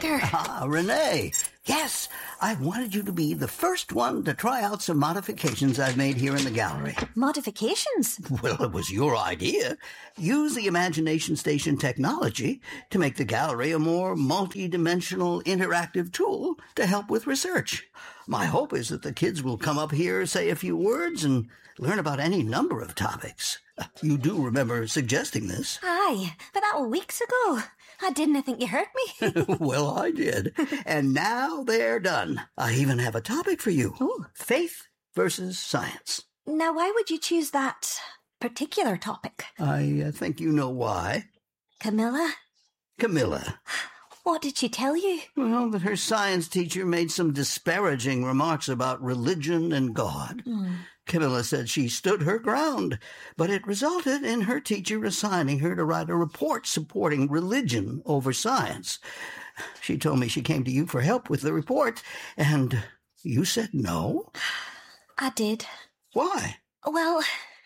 Whittaker. Renee. Yes, I wanted you to be the first one to try out some modifications I've made here in the gallery. Modifications? Well, it was your idea. Use the Imagination Station technology to make the gallery a more multi-dimensional interactive tool to help with research. My hope is that the kids will come up here, say a few words, and learn about any number of topics. You do remember suggesting this? Aye, but that was weeks ago. I didn't think you heard me. Well, I did. And now they're done. I even have a topic for you. Ooh. Faith versus science. Now, why would you choose that particular topic? I think you know why. Camilla? Camilla. What did she tell you? Well, that her science teacher made some disparaging remarks about religion and God. Camilla said she stood her ground, but it resulted in her teacher assigning her to write a report supporting religion over science. She told me she came to you for help with the report, and you said no? I did. Why? Well,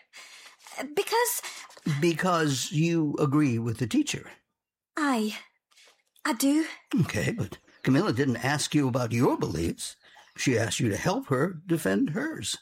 because... Because you agree with the teacher. I do. Okay, but Camilla didn't ask you about your beliefs. She asked you to help her defend hers.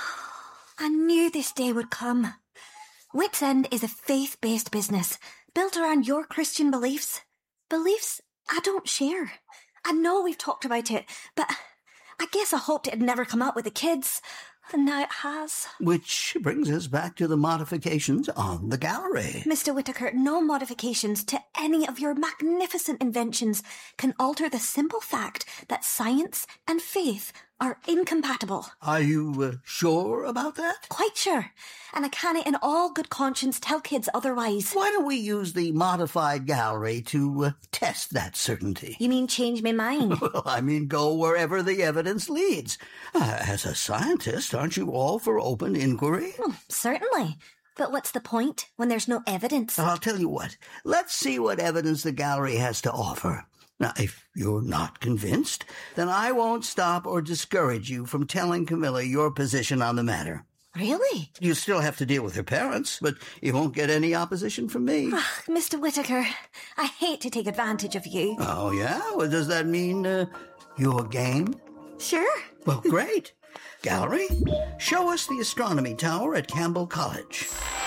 I knew this day would come. Wits End is a faith-based business built around your Christian beliefs. Beliefs I don't share. I know we've talked about it, but I guess I hoped it'd never come up with the kids. And now it has. Which brings us back to the modifications on the gallery. Mr. Whittaker, no modifications to any of your magnificent inventions can alter the simple fact that science and faith are incompatible. Are you sure about that? Quite sure. And I can't in all good conscience tell kids otherwise. Why don't we use the modified gallery to test that certainty? You mean change my mind? Well, I mean go wherever the evidence leads. As a scientist, aren't you all for open inquiry? Certainly. But what's the point when there's no evidence? I'll tell you what. Let's see what evidence the gallery has to offer. Now, if you're not convinced, then I won't stop or discourage you from telling Camilla your position on the matter. Really? You still have to deal with her parents, but you won't get any opposition from me. Mr. Whittaker, I hate to take advantage of you. Oh, yeah? Well, does that mean you're game? Sure. Well, great. Gallery, show us the astronomy tower at Campbell College.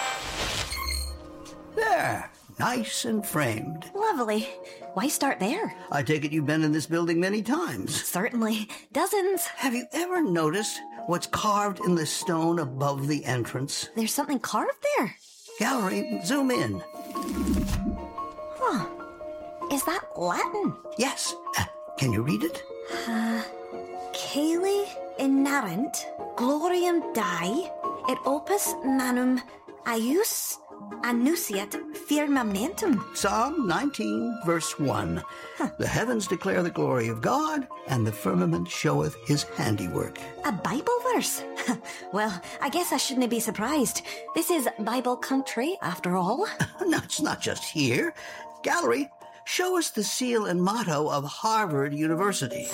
There, nice and framed. Lovely. Why start there? I take it you've been in this building many times. Certainly. Dozens. Have you ever noticed what's carved in the stone above the entrance? There's something carved there. Gallery, zoom in. Huh. Is that Latin? Yes. Can you read it? Caeli inerent gloriam Dei et opus manum eius annunciat firmamentum. Psalm 19, verse 1. The heavens declare the glory of God, and the firmament showeth his handiwork. A Bible verse? Well, I guess I shouldn't be surprised. This is Bible country, after all. No, it's not just here. Gallery, show us the seal and motto of Harvard University.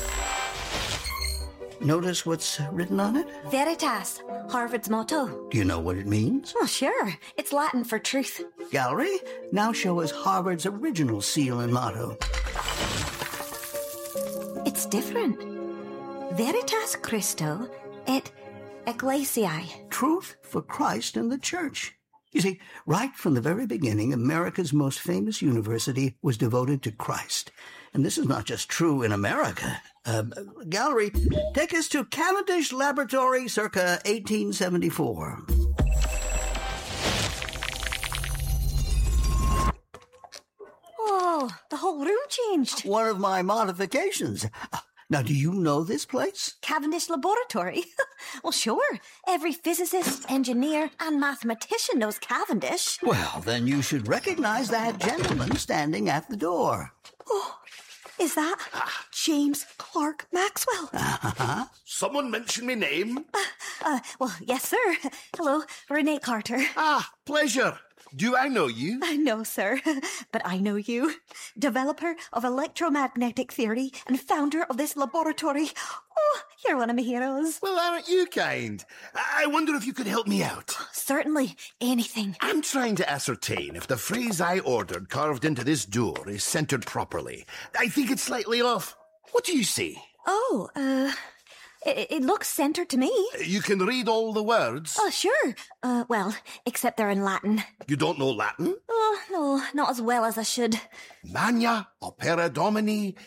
Notice what's written on it? Veritas, Harvard's motto. Do you know what it means? Oh, sure. It's Latin for truth. Gallery, now show us Harvard's original seal and motto. It's different. Veritas Christo et Ecclesiae. Truth for Christ and the Church. You see, right from the very beginning, America's most famous university was devoted to Christ. And this is not just true in America. Gallery, take us to Cavendish Laboratory circa 1874. Oh, the whole room changed. One of my modifications. Now, do you know this place? Cavendish Laboratory? Well, sure. Every physicist, engineer, and mathematician knows Cavendish. Well, then you should recognize that gentleman standing at the door. Oh, is that James Clerk Maxwell? Someone mention me name? Well, yes, sir. Hello, Renee Carter. Pleasure. Do I know you? No, sir, but I know you. Developer of electromagnetic theory and founder of this laboratory. Oh, you're one of my heroes. Well, aren't you kind? I wonder if you could help me out. Certainly, anything. I'm trying to ascertain if the phrase I ordered carved into this door is centered properly. I think it's slightly off. What do you see? Oh, it looks centered to me. You can read all the words. Oh, sure. Well, except they're in Latin. You don't know Latin? Oh, no, not as well as I should. Magna opera Domini